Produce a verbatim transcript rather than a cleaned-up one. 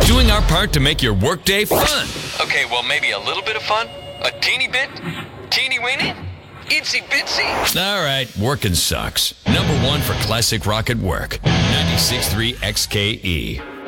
doing our part to make your workday fun. Okay, well, maybe a little bit of fun? A teeny bit? Teeny weeny? Itsy bitsy? All right, working sucks. Number one for classic rock at work. ninety-six point three X K E.